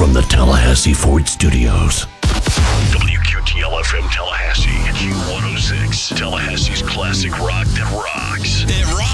from the Tallahassee Ford Studios. WQTL-FM Tallahassee, Q106, Tallahassee's classic rock that rocks. It rocks.